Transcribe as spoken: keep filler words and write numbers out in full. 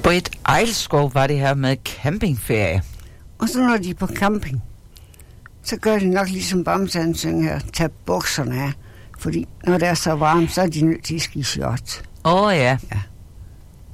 Britt Ejlskov var det her med campingferie. Og så når de er på camping, så gør de nok ligesom Bamsan synger her, tag bukserne af. Fordi når det er så varmt, så er de nødt til at ski shorts. Åh oh, ja. Ja.